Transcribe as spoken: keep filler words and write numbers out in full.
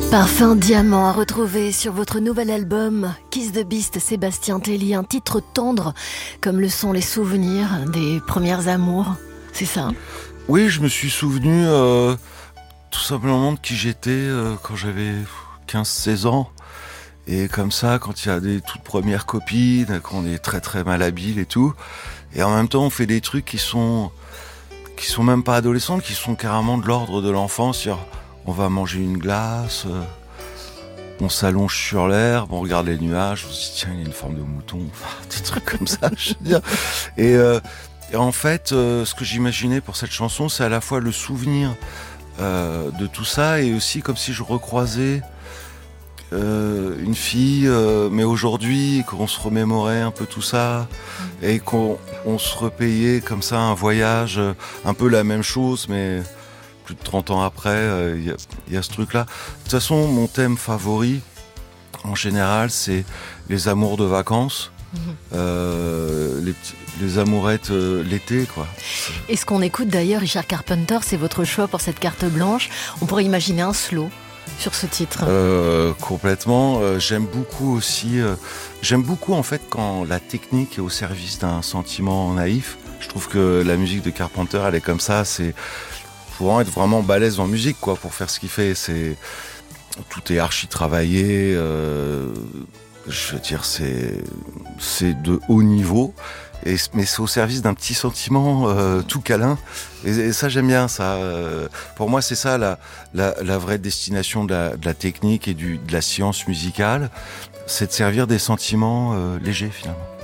Parfum diamant à retrouver sur votre nouvel album Kiss the Beast, Sébastien Tellier, un titre tendre comme le sont les souvenirs des premières amours, c'est ça? Oui, je me suis souvenu euh, tout simplement de qui j'étais euh, quand j'avais quinze seize ans. Et comme ça, quand il y a des toutes premières copines, qu'on est très très malhabile et tout, et en même temps on fait des trucs qui sont qui sont même pas adolescents, qui sont carrément de l'ordre de l'enfance. On va manger une glace, euh, on s'allonge sur l'herbe, on regarde les nuages, on se dit tiens il y a une forme de mouton, enfin, des trucs comme ça, je veux dire. Et, euh, et en fait, euh, ce que j'imaginais pour cette chanson, c'est à la fois le souvenir euh, de tout ça et aussi comme si je recroisais euh, une fille, euh, mais aujourd'hui qu'on se remémorait un peu tout ça et qu'on on se repayait comme ça un voyage, un peu la même chose, mais plus de trente ans après, il euh, y, y a ce truc-là. De toute façon, mon thème favori, en général, c'est les amours de vacances, mmh. euh, les, les amourettes euh, l'été, quoi. Et ce qu'on écoute d'ailleurs, Richard Carpenter, c'est votre choix pour cette carte blanche. On pourrait imaginer un slow sur ce titre. Euh, complètement. Euh, j'aime beaucoup aussi. Euh, j'aime beaucoup en fait quand la technique est au service d'un sentiment naïf. Je trouve que la musique de Carpenter, elle est comme ça. C'est pour être vraiment balèze en musique, quoi, pour faire ce qu'il fait. C'est tout est archi travaillé. Euh, je veux dire, c'est c'est de haut niveau. Et, mais c'est au service d'un petit sentiment euh, tout câlin. Et, et ça, j'aime bien ça. Euh, pour moi, c'est ça la, la, la vraie destination de la, de la technique et du, de la science musicale. C'est de servir des sentiments euh, légers, finalement.